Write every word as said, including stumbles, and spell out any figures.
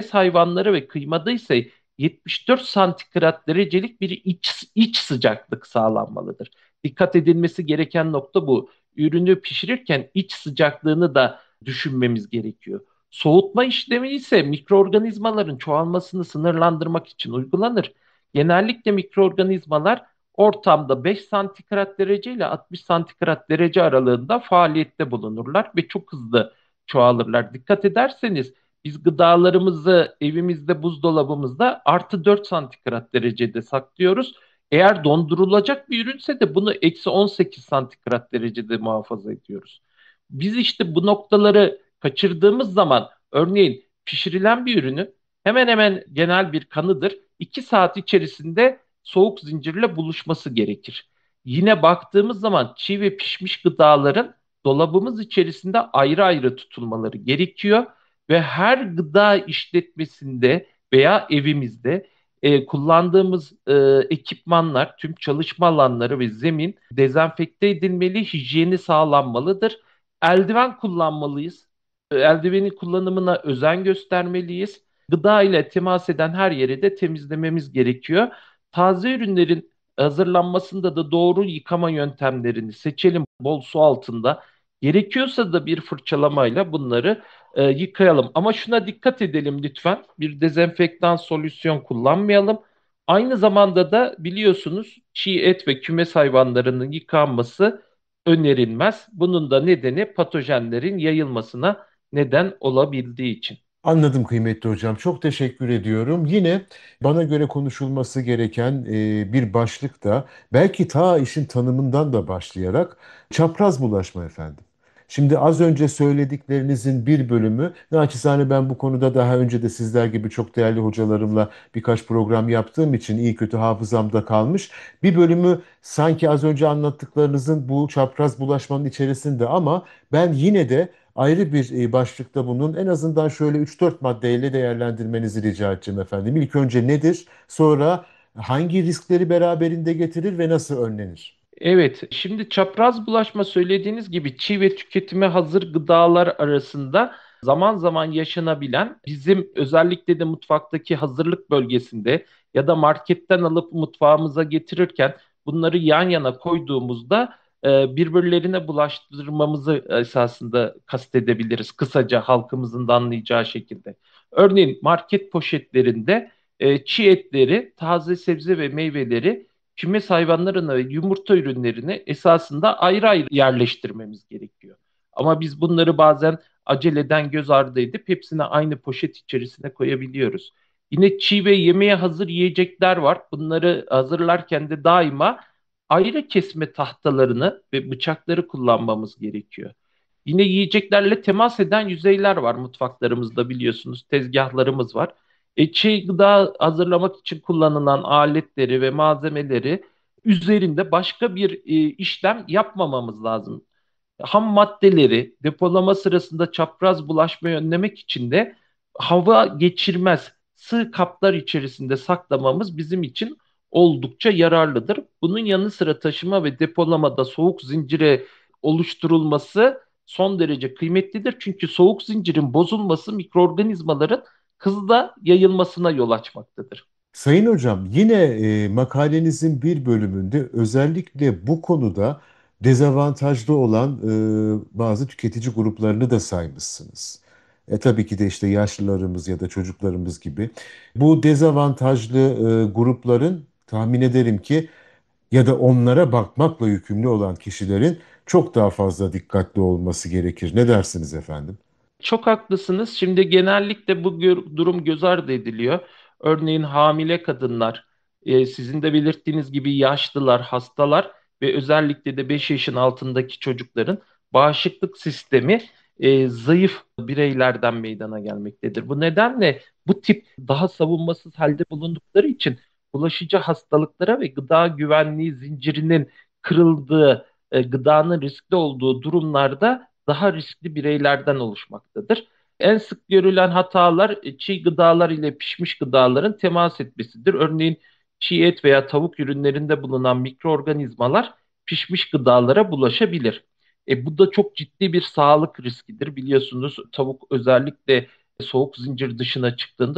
kümes hayvanları ve kıymada ise yetmiş dört santigrat derecelik bir iç, iç sıcaklık sağlanmalıdır. Dikkat edilmesi gereken nokta bu. Ürünü pişirirken iç sıcaklığını da düşünmemiz gerekiyor. Soğutma işlemi ise mikroorganizmaların çoğalmasını sınırlandırmak için uygulanır. Genellikle mikroorganizmalar ortamda beş santigrat derece ile altmış santigrat derece aralığında faaliyette bulunurlar ve çok hızlı çoğalırlar. Dikkat ederseniz biz gıdalarımızı evimizde buzdolabımızda artı dört santigrat derecede saklıyoruz. Eğer dondurulacak bir ürünse de bunu eksi on sekiz santigrat derecede muhafaza ediyoruz. Biz işte bu noktaları kaçırdığımız zaman örneğin pişirilen bir ürünü hemen hemen genel bir kanıdır. iki saat içerisinde soğuk zincirle buluşması gerekir. Yine baktığımız zaman çiğ ve pişmiş gıdaların dolabımız içerisinde ayrı ayrı tutulmaları gerekiyor ve her gıda işletmesinde veya evimizde e, kullandığımız e, ekipmanlar, tüm çalışma alanları ve zemin dezenfekte edilmeli, hijyeni sağlanmalıdır. Eldiven kullanmalıyız. Eldivenin kullanımına özen göstermeliyiz. Gıda ile temas eden her yeri de temizlememiz gerekiyor. Taze ürünlerin hazırlanmasında da doğru yıkama yöntemlerini seçelim bol su altında. Gerekiyorsa da bir fırçalamayla bunları e, yıkayalım. Ama şuna dikkat edelim lütfen. Bir dezenfektan solüsyon kullanmayalım. Aynı zamanda da biliyorsunuz çiğ et ve kümes hayvanlarının yıkanması önerilmez. Bunun da nedeni patojenlerin yayılmasına neden olabildiği için. Anladım kıymetli hocam. Çok teşekkür ediyorum. Yine bana göre konuşulması gereken e, bir başlık da belki ta işin tanımından da başlayarak çapraz bulaşma efendim. Şimdi az önce söylediklerinizin bir bölümü, naçizane ben bu konuda daha önce de sizler gibi çok değerli hocalarımla birkaç program yaptığım için iyi kötü hafızamda kalmış. Bir bölümü sanki az önce anlattıklarınızın bu çapraz bulaşmanın içerisinde ama ben yine de ayrı bir e, başlıkta bunun en azından şöyle üç dört maddeyle değerlendirmenizi rica edeceğim efendim. İlk önce nedir? Sonra hangi riskleri beraberinde getirir ve nasıl önlenir? Evet, şimdi çapraz bulaşma söylediğiniz gibi çiğ ve tüketime hazır gıdalar arasında zaman zaman yaşanabilen bizim özellikle de mutfaktaki hazırlık bölgesinde ya da marketten alıp mutfağımıza getirirken bunları yan yana koyduğumuzda e, birbirlerine bulaştırmamızı esasında kastedebiliriz. Kısaca halkımızın da anlayacağı şekilde. Örneğin market poşetlerinde e, çiğ etleri, taze sebze ve meyveleri kümes hayvanlarına ve yumurta ürünlerini esasında ayrı ayrı yerleştirmemiz gerekiyor. Ama biz bunları bazen aceleden göz ardı edip hepsini aynı poşet içerisine koyabiliyoruz. Yine çiğ ve yemeğe hazır yiyecekler var. Bunları hazırlarken de daima ayrı kesme tahtalarını ve bıçakları kullanmamız gerekiyor. Yine yiyeceklerle temas eden yüzeyler var mutfaklarımızda biliyorsunuz. Tezgahlarımız var. E, çiğ gıda hazırlamak için kullanılan aletleri ve malzemeleri üzerinde başka bir e, işlem yapmamamız lazım. Ham maddeleri depolama sırasında çapraz bulaşmayı önlemek için de hava geçirmez sığ kaplar içerisinde saklamamız bizim için oldukça yararlıdır. Bunun yanı sıra taşıma ve depolamada soğuk zincire oluşturulması son derece kıymetlidir. Çünkü soğuk zincirin bozulması mikroorganizmaların hızla yayılmasına yol açmaktadır. Sayın hocam, yine e, makalenizin bir bölümünde özellikle bu konuda dezavantajlı olan e, bazı tüketici gruplarını da saymışsınız. E tabii ki de işte yaşlılarımız ya da çocuklarımız gibi. Bu dezavantajlı e, grupların tahmin ederim ki ya da onlara bakmakla yükümlü olan kişilerin çok daha fazla dikkatli olması gerekir. Ne dersiniz efendim? Çok haklısınız. Şimdi genellikle bu gö- durum göz ardı ediliyor. Örneğin hamile kadınlar, e, sizin de belirttiğiniz gibi yaşlılar, hastalar ve özellikle de beş yaşın altındaki çocukların bağışıklık sistemi e, zayıf bireylerden meydana gelmektedir. Bu nedenle bu tip daha savunmasız halde bulundukları için bulaşıcı hastalıklara ve gıda güvenliği zincirinin kırıldığı, e, gıdanın riskli olduğu durumlarda daha riskli bireylerden oluşmaktadır. En sık görülen hatalar e, çiğ gıdalar ile pişmiş gıdaların temas etmesidir. Örneğin çiğ et veya tavuk ürünlerinde bulunan mikroorganizmalar pişmiş gıdalara bulaşabilir. E, bu da çok ciddi bir sağlık riskidir. Biliyorsunuz tavuk özellikle soğuk zincir dışına çıktığında